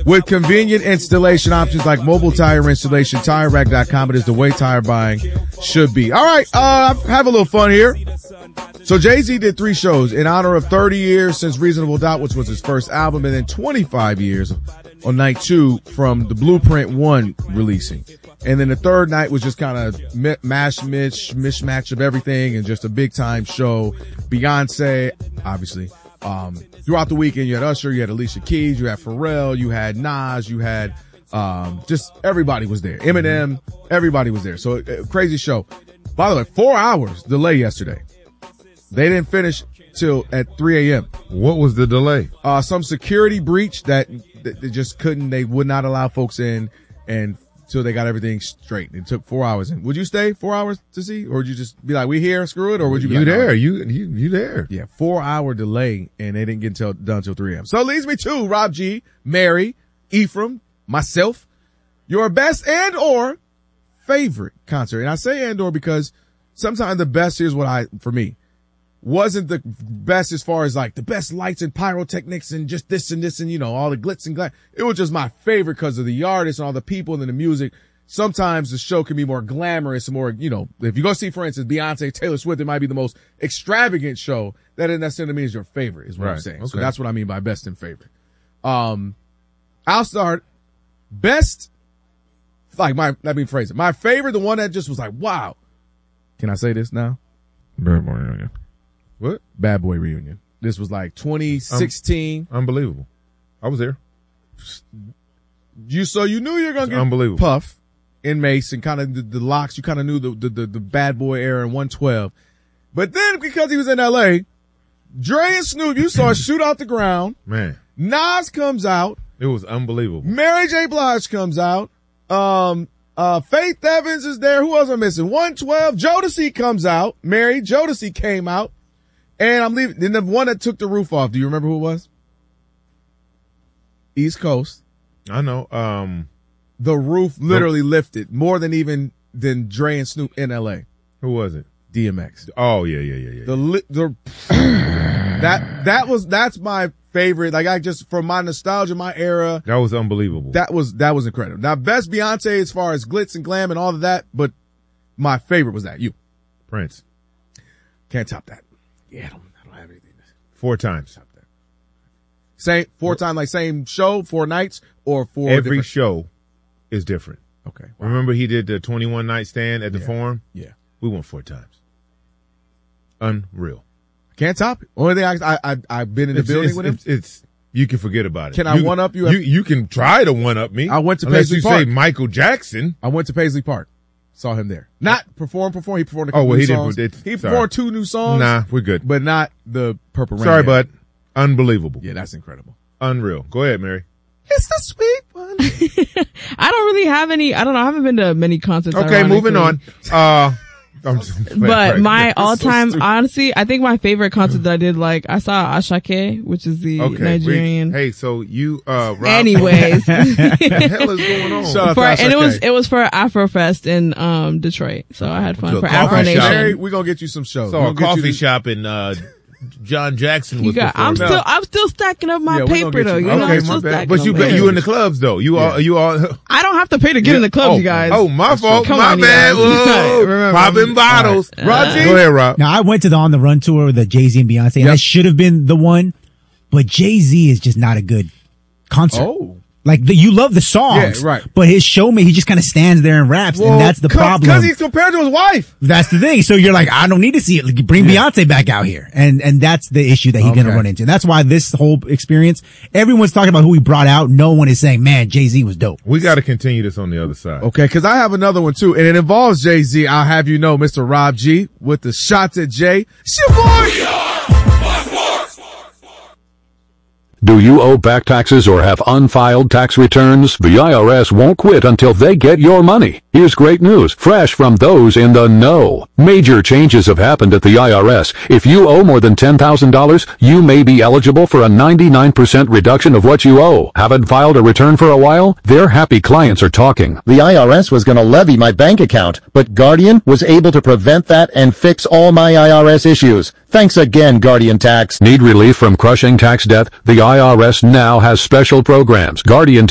With convenient installation options like mobile tire installation, TireRack.com. It is the way tire buying should be. All right, have a little fun here. So Jay-Z did 3 shows in honor of 30 years since Reasonable Doubt, which was his first album, and then 25 years on night 2 from the Blueprint 1 releasing. And then the third night was just kind of mishmash of everything and just a big time show. Beyonce, obviously. Throughout the weekend, you had Usher, you had Alicia Keys, you had Pharrell, you had Nas, you had, just everybody was there. Eminem, everybody was there. So crazy show. By the way, 4 hours delay yesterday. They didn't finish till at 3 a.m. What was the delay? Some security breach that they just couldn't, they would not allow folks in and till they got everything straight. It took 4 hours. And would you stay 4 hours to see? Or would you just be like, we here, screw it? Or would you be like, there? You there. Yeah, 4 hour delay and they didn't get done till 3 a.m. So it leads me to Rob G, Mary, Ephraim, myself, your best and or favorite concert. And I say and or because sometimes the best, here's what for me, wasn't the best as far as like the best lights and pyrotechnics and just this and this and, you know, all the glitz and glamour. It was just my favorite because of the artists and all the people and then the music. Sometimes the show can be more glamorous and more, you know, if you go see, for instance, Beyonce, Taylor Swift, it might be the most extravagant show. That doesn't necessarily mean is your favorite is what I'm saying. Okay. So that's what I mean by best and favorite. I'll start best, like let me phrase it. My favorite, the one that just was like, wow. Can I say this now? Bad Boy Reunion. What? Bad Boy Reunion. This was like 2016. Unbelievable. I was there. So you knew you were going to get unbelievable. Puff and Mace and kind of the locks. You kind of knew the Bad Boy era in 112. But then because he was in LA, Dre and Snoop, you saw shoot out the ground. Man. Nas comes out. It was unbelievable. Mary J. Blige comes out. Faith Evans is there. Who else am I missing? 112. Jodeci comes out. Jodeci came out. And I'm leaving. Then the one that took the roof off. Do you remember who it was? East Coast. I know. The roof literally lifted more than Dre and Snoop in LA. Who was it? DMX. Oh yeah. That's my favorite. Like I just, from my nostalgia, my era. That was unbelievable. That was incredible. Now best Beyonce as far as glitz and glam and all of that, but my favorite was that. Prince. Can't top that. Yeah, I don't have anything. 4 times. Same 4 times, like same show, 4 nights, or 4 every show is different. Okay. Wow. Remember he did the 21 night stand at the Forum? Yeah. We went 4 times. Unreal. Can't top it. Only thing I've been in the building with him. It's you can forget about it. Can I one up you? You can try to one up me. I went to Paisley Park. Unless you say Michael Jackson. I went to Paisley Park. Saw him there. Not perform. He performed a couple new songs. He performed 2 new songs. Nah, we're good. But not the Purple Rain. Sorry, bud. Unbelievable. Yeah, that's incredible. Unreal. Go ahead, Mary. It's the sweet one. I don't really have any, I haven't been to many concerts. Okay, moving on. But my all-time, honestly, I think my favorite concert that I did, like, I saw Ashake, which is the Nigerian. Hey, so you, Rob. Anyways. What the hell is going on? And it was for Afrofest in, Detroit. So I had fun for Afro Nation. We're gonna get you some shows. So a coffee shop in, John Jackson was I'm still stacking up my paper though. But you in the clubs though. You all. I don't have to pay to get in the clubs, you guys. Oh, my fault. My bad. Popping bottles. Roger. Go ahead, Rob. Now I went to the On the Run tour with the Jay-Z and Beyonce, and that should have been the one, but Jay-Z is just not a good concert. Oh. Like, you love the songs, right. But his showman, he just kind of stands there and raps, and that's the problem. Because he's compared to his wife. That's the thing. So you're like, I don't need to see it. Bring Beyonce back out here. And that's the issue that he's going to run into. And that's why this whole experience, everyone's talking about who he brought out. No one is saying, man, Jay-Z was dope. We got to continue this on the other side. Okay, because I have another one too, and it involves Jay-Z. I'll have you know, Mr. Rob G with the Shots at Jay. It's your boy. Do you owe back taxes or have unfiled tax returns? The IRS won't quit until they get your money. Here's great news, fresh from those in the know. Major changes have happened at the IRS. If you owe more than $10,000, you may be eligible for a 99% reduction of what you owe. Haven't filed a return for a while? Their happy clients are talking. The IRS was going to levy my bank account, but Guardian was able to prevent that and fix all my IRS issues. Thanks again, Guardian Tax. Need relief from crushing tax debt? The IRS now has special programs. Guardian